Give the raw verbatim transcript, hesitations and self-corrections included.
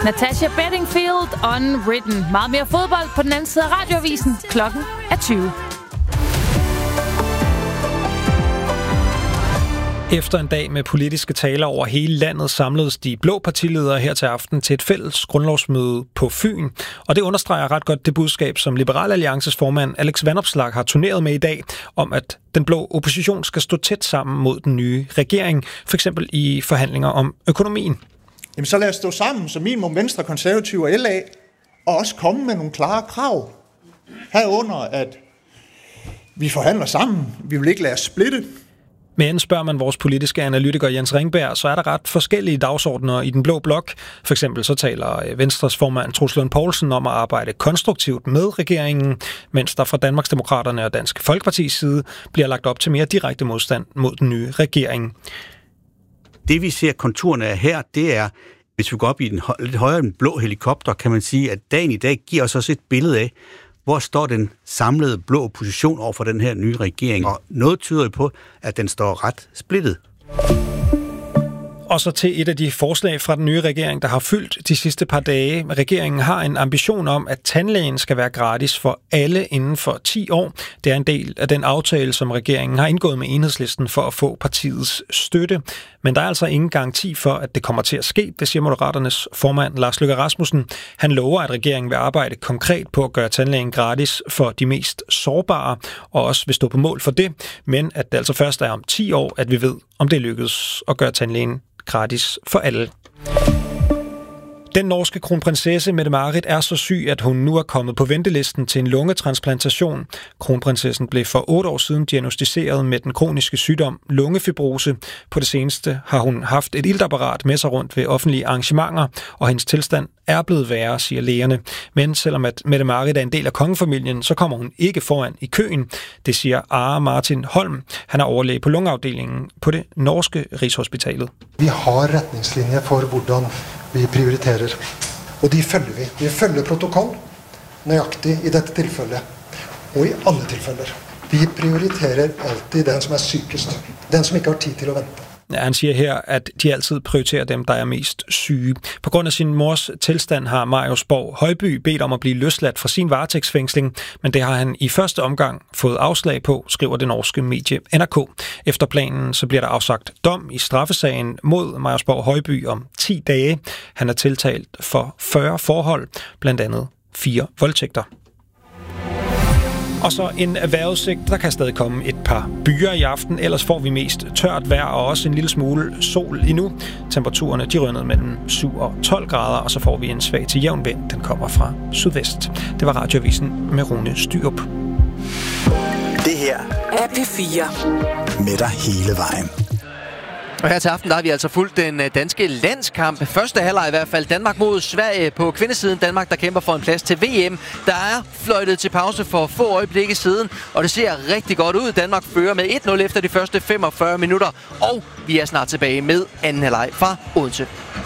Natasha Bedingfield, Unwritten. Meget mere fodbold på den anden side af radioavisen. Klokken er tyve. Efter en dag med politiske taler over hele landet samledes de blå partiledere her til aften til et fælles grundlovsmøde på Fyn. Og det understreger ret godt det budskab, som Liberal Alliances formand Alex Vanopslagh har turneret med i dag, om at den blå opposition skal stå tæt sammen mod den nye regering, for eksempel i forhandlinger om økonomien. Jamen så lad os stå sammen som minimum Venstre, Konservative og L A, og også komme med nogle klare krav. Herunder, at vi forhandler sammen. Vi vil ikke lade os splitte. Men spørger man vores politiske analytiker Jens Ringberg, så er der ret forskellige dagsordner i den blå blok. For eksempel så taler Venstres formand Troels Lund Poulsen om at arbejde konstruktivt med regeringen, mens der fra Danmarksdemokraterne og Dansk Folkepartis side bliver lagt op til mere direkte modstand mod den nye regering. Det vi ser konturerne af her, det er, hvis vi går op i den lidt højere den blå helikopter, kan man sige, at dagen i dag giver os også et billede af, hvor står den samlede blå opposition over for den her nye regering. Og noget tyder på, at den står ret splittet. Og så til et af de forslag fra den nye regering, der har fyldt de sidste par dage. Regeringen har en ambition om, at tandlægen skal være gratis for alle inden for ti år. Det er en del af den aftale, som regeringen har indgået med Enhedslisten for at få partiets støtte. Men der er altså ingen garanti for, at det kommer til at ske, det siger Moderaternes formand Lars Løkke Rasmussen. Han lover, at regeringen vil arbejde konkret på at gøre tandlægen gratis for de mest sårbare, og også vil stå på mål for det. Men at det altså først er om ti år, at vi ved, om det lykkes at gøre tandlægen gratis for alle. Den norske kronprinsesse Mette-Marit er så syg, at hun nu er kommet på ventelisten til en lungetransplantation. Kronprinsessen blev for otte år siden diagnosticeret med den kroniske sygdom lungefibrose. På det seneste har hun haft et iltapparat med sig rundt ved offentlige arrangementer, og hendes tilstand er blevet værre, siger lægerne. Men selvom at Mette-Marit er en del af kongefamilien, så kommer hun ikke foran i køen. Det siger Are Martin Holm. Han er overlæge på lungeafdelingen på det norske Rigshospitalet. Vi har retningslinjer for, hvordan vi prioriterer. Og de følger vi. Vi følger protokol nøjagtigt i dette tilfælde. Og i alle tilfælder. Vi prioriterer altid den, som er sykest. Den, som ikke har tid til at vente. Ja, han siger her, at de altid prioriterer dem, der er mest syge. På grund af sin mors tilstand har Marius Borg Højby bedt om at blive løsladt fra sin varetægtsfængsling, men det har han i første omgang fået afslag på, skriver det norske medie N R K. Efter planen så bliver der afsagt dom i straffesagen mod Marius Borg Højby om ti dage. Han er tiltalt for fyrre forhold, blandt andet fire voldtægter. Og så en vejrudsigt. Der kan stadig komme et par byer i aften, ellers får vi mest tørt vejr og også en lille smule sol endnu. Temperaturerne de rønnede mellem syv og tolv grader, og så får vi en svag til jævn vind. Den kommer fra sydvest. Det var Radioavisen med Rune Styrup. Det her er P fire. Med dig hele vejen. Og her til aften, der har vi altså fulgt den danske landskamp. Første halvleg i hvert fald. Danmark mod Sverige på kvindesiden. Danmark, der kæmper for en plads til V M. Der er fløjtet til pause for få øjeblikke siden, og det ser rigtig godt ud. Danmark fører med et nul efter de første femogfyrre minutter, og vi er snart tilbage med anden halvleg fra Odense.